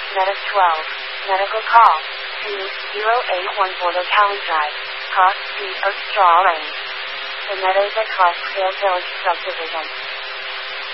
Medic 12. Medical call. 2081 Locality Drive. Cross Street of Straw Lane. The Meadows at Clarksdale Village subdivision.